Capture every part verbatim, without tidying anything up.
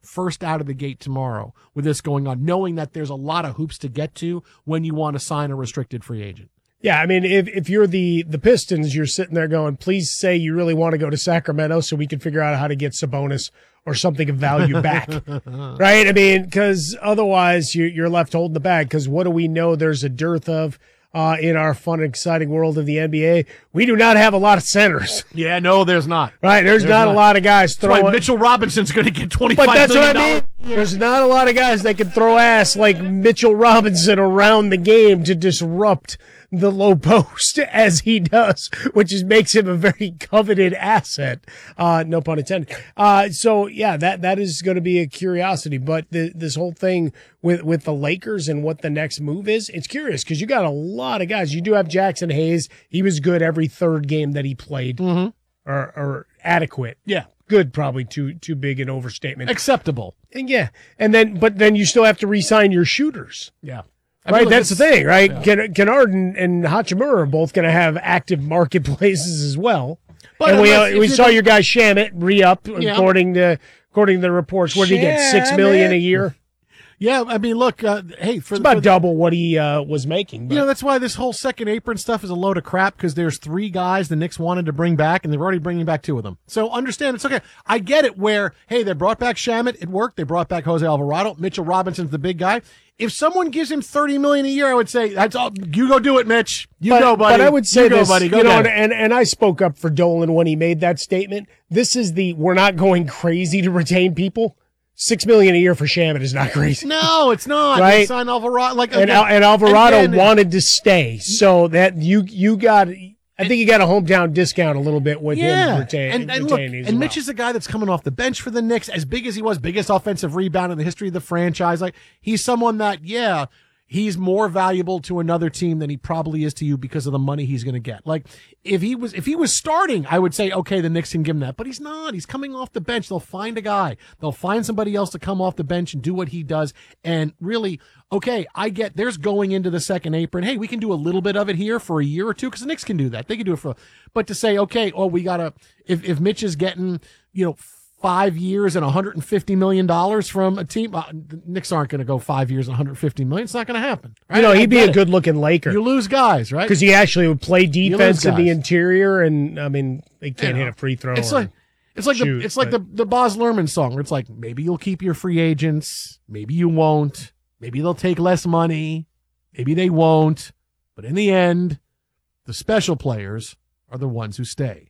first out of the gate tomorrow with this going on, knowing that there's a lot of hoops to get to when you want to sign a restricted free agent. Yeah, I mean, if if you're the, the Pistons, you're sitting there going, please say you really want to go to Sacramento so we can figure out how to get Sabonis or something of value back, right? I mean, because otherwise you, you're left holding the bag, because what do we know there's a dearth of uh, in our fun and exciting world of the N B A? We do not have a lot of centers. Yeah, no, there's not. Right, there's, there's not, not a lot of guys throwing. That's why Mitchell Robinson's going to get twenty-five But that's million what I mean. There's not a lot of guys that can throw ass like Mitchell Robinson around the game to disrupt the low post as he does, which is makes him a very coveted asset. Uh, no pun intended. Uh, so yeah, that, that is going to be a curiosity, but the, this whole thing with, with the Lakers and what the next move is, it's curious because you got a lot of guys. You do have Jackson Hayes. He was good every third game that he played, mm-hmm. or, or adequate. Yeah. Good, probably too, too big an overstatement. Acceptable. And yeah. And then, but then you still have to re-sign your shooters. Yeah. I right, mean, that's the thing, right? Yeah. Kennard and, and Hachimura are both going to have active marketplaces as well. But and we uh, we saw gonna... your guy Shamet re-up, yeah. according to according to the reports. Where did he get six million a year? Yeah, I mean, look, uh, hey, for it's about for, double what he uh, was making. But. You know, that's why this whole second apron stuff is a load of crap, because there's three guys the Knicks wanted to bring back, and they're already bringing back two of them. So understand, it's okay. I get it where, hey, they brought back Shamet, it worked. They brought back Jose Alvarado. Mitchell Robinson's the big guy. If someone gives him thirty million dollars a year, I would say, that's all. You go do it, Mitch. You but, go, buddy. But I would say you this, go, buddy. Go you know, and, and, and I spoke up for Dolan when he made that statement. This is the, we're not going crazy to retain people. Six million a year for Shamet is not crazy. No, it's not. Right? They signed Alvarado, like, and, again, and Alvarado again, wanted to stay, so that you you got. I think you got a hometown discount a little bit with yeah. him retain, and, and retaining look, as and well. Mitch is a guy that's coming off the bench for the Knicks, as big as he was, biggest offensive rebound in the history of the franchise. Like, he's someone that, yeah, he's more valuable to another team than he probably is to you because of the money he's going to get. Like, if he was, if he was starting, I would say, okay, the Knicks can give him that, but he's not. He's coming off the bench. They'll find a guy. They'll find somebody else to come off the bench and do what he does. And really, okay, I get there's going into the second apron. Hey, we can do a little bit of it here for a year or two, because the Knicks can do that. They can do it for, but to say, okay, oh, we gotta, if, if Mitch is getting, you know, five years and one hundred fifty million dollars from a team, uh, the Knicks aren't going to go five years and one hundred fifty million dollars. It's not going to happen. Right? You know, he'd be a it. good-looking Laker. You lose guys, right? Because he actually would play defense in the interior, and, I mean, they can't you know, hit a free throw. It's like, it's like, shoot, the, it's like but... the, the Boz Lerman song, where it's like, maybe you'll keep your free agents, maybe you won't, maybe they'll take less money, maybe they won't, but in the end, the special players are the ones who stay.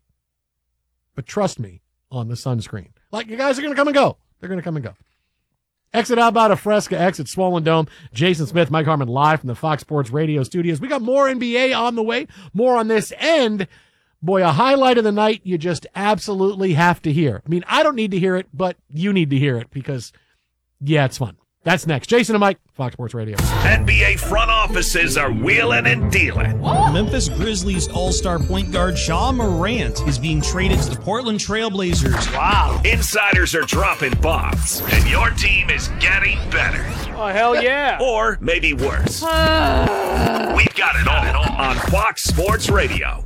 But trust me on the sunscreen. Like, you guys are going to come and go. They're going to come and go. Exit out about a Fresca, exit Swollen Dome. Jason Smith, Mike Harmon, live from the Fox Sports Radio studios. We got more N B A on the way. More on this end. Boy, a highlight of the night you just absolutely have to hear. I mean, I don't need to hear it, but you need to hear it because, yeah, it's fun. That's next. Jason and Mike, Fox Sports Radio. N B A front offices are wheeling and dealing. Memphis Grizzlies all-star point guard Ja Morant is being traded to the Portland Trail Blazers. Wow. Insiders are dropping bombs, and your team is getting better. Oh, hell yeah. Or maybe worse. We've got it all on Fox Sports Radio.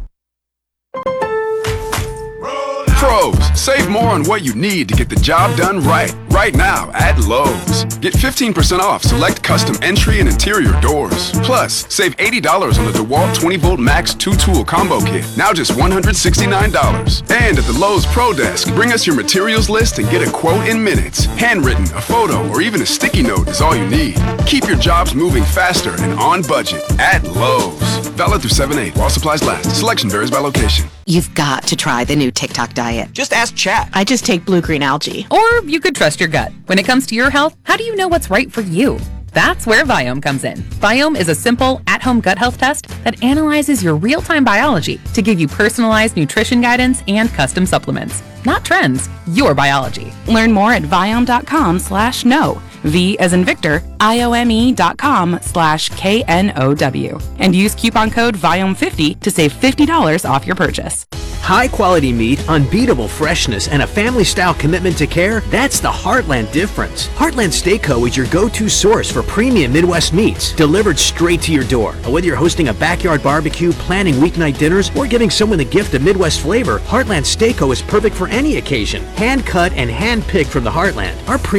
Pros, save more on what you need to get the job done right. Right now at Lowe's. Get fifteen percent off select custom entry and interior doors. Plus, save eighty dollars on the DeWalt twenty volt Max two tool combo kit. Now just one hundred sixty-nine dollars. And at the Lowe's Pro Desk, bring us your materials list and get a quote in minutes. Handwritten, a photo, or even a sticky note is all you need. Keep your jobs moving faster and on budget at Lowe's. Valid through seven eight while supplies last. Selection varies by location. You've got to try the new TikTok diet. Just ask Chat. I just take blue-green algae. Or you could trust your gut. When it comes to your health, how do you know what's right for you? That's where Viome comes in. Viome is a simple, at-home gut health test that analyzes your real-time biology to give you personalized nutrition guidance and custom supplements. Not trends, your biology. Learn more at Viome.com slash no. V as in Victor, I-O-M-E dot com slash K N O W. And use coupon code Viome fifty to save fifty dollars off your purchase. High-quality meat, unbeatable freshness, and a family-style commitment to care, that's the Heartland difference. Heartland Steakco is your go-to source for premium Midwest meats, delivered straight to your door. Whether you're hosting a backyard barbecue, planning weeknight dinners, or giving someone the gift of Midwest flavor, Heartland Steakco is perfect for any occasion. Hand-cut and hand-picked from the Heartland. Our